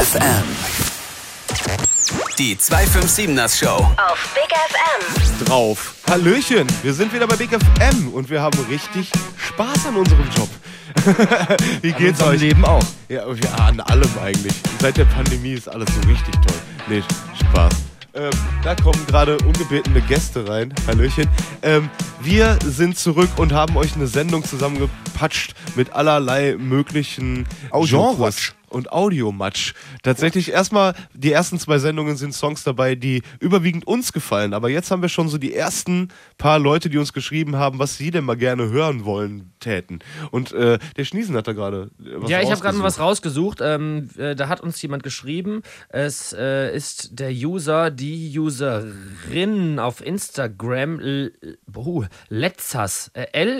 FM. Die 257ers Show. Auf Big FM. Drauf. Hallöchen, wir sind wieder bei Big FM und wir haben richtig Spaß an unserem Job. Wie geht's euch? Leben auch. Ja, an allem eigentlich. Seit der Pandemie ist alles so richtig toll. Nee, Spaß. Da kommen gerade ungebetene Gäste rein. Hallöchen. Wir sind zurück und haben euch eine Sendung zusammengepatscht mit allerlei möglichen Genres und Audiomatsch. Tatsächlich erstmal, die ersten 2 Sendungen sind Songs dabei, die überwiegend uns gefallen. Aber jetzt haben wir schon so die ersten paar Leute, die uns geschrieben haben, was sie denn mal gerne hören wollen täten. Und der Schniesen hat da gerade was Ja, ich habe gerade rausgesucht. mal was rausgesucht. Da hat uns jemand geschrieben. Es ist der User, die Userin auf Instagram, Letzas,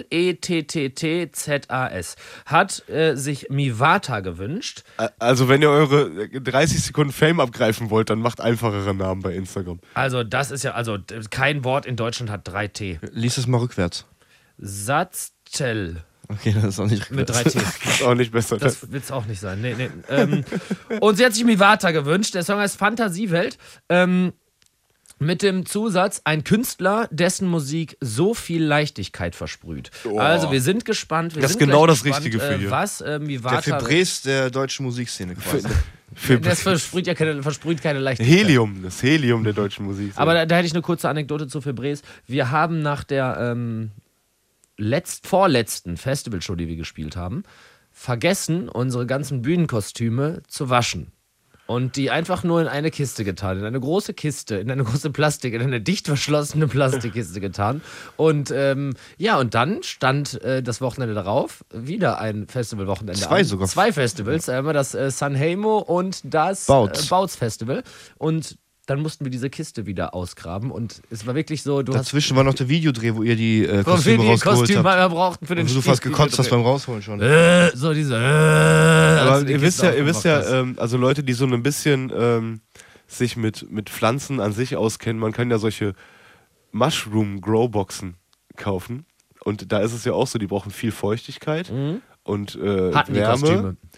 Lettzas, hat sich Mivata gewünscht. Also wenn ihr eure 30 Sekunden Fame abgreifen wollt, dann macht einfachere Namen bei Instagram. Also das ist ja, also kein Wort in Deutschland hat 3 T. Lies es mal rückwärts. Satztel Okay, das ist auch nicht mit rückwärts. 3 T. Ist auch nicht besser. Das wird's auch nicht sein. Nee. Und sie hat sich Mivata gewünscht. Der Song heißt Fantasiewelt. Mit dem Zusatz, ein Künstler, dessen Musik so viel Leichtigkeit versprüht. Oh. Also wir sind gespannt. Das ist genau das Richtige für hier. Was Mivata... Der Fibres der deutschen Musikszene quasi. Das versprüht keine Leichtigkeit. Helium, das Helium der deutschen Musik. Aber da hätte ich eine kurze Anekdote zu Fibres. Wir haben nach der vorletzten Festivalshow, die wir gespielt haben, vergessen, unsere ganzen Bühnenkostüme zu waschen. Und die einfach nur in eine Kiste getan, in eine große Kiste, in eine große Plastik, in eine dicht verschlossene Plastikkiste getan. Und und dann stand das Wochenende darauf wieder ein Festivalwochenende 2 an. sogar. 2 Festivals, einmal das Sanremo und das Bouts. Bouts Festival. Und dann mussten wir diese Kiste wieder ausgraben und es war wirklich so, Dazwischen war noch der Videodreh, wo ihr die wir Kostüme die rausgeholt Kostüme habt. brauchten für den Und du fast gekotzt hast Videodreh. beim Rausholen schon. So diese Aber die ihr wisst Kiste ja, aufgemacht hast. also Leute, die so ein bisschen sich mit Pflanzen an sich auskennen, man kann ja solche Mushroom-Growboxen kaufen. Und da ist es ja auch so, die brauchen viel Feuchtigkeit und Hatten die Wärme. Kostüme.